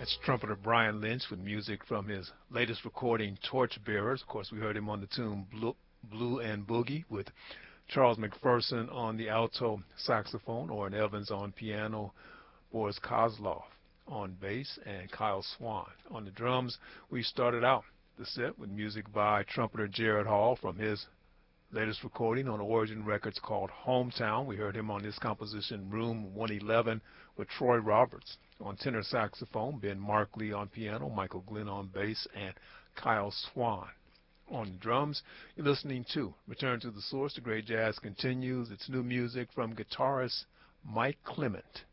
That's trumpeter Brian Lynch with music from his latest recording, Torchbearers. Of course, we heard him on the tune Blue and Boogie with Charles McPherson on the alto saxophone, Orrin Evans on piano, Boris Kozlov on bass, and Kyle Swan on the drums. We started out the set with music by trumpeter Jared Hall from his latest recording on Origin Records called Hometown. We heard him on this composition, Room 111, with Troy Roberts on tenor saxophone, Ben Markley on piano, Michael Glenn on bass, and Kyle Swan on drums. You're listening to Return to the Source. The great jazz continues. It's new music from guitarist Mike Clement.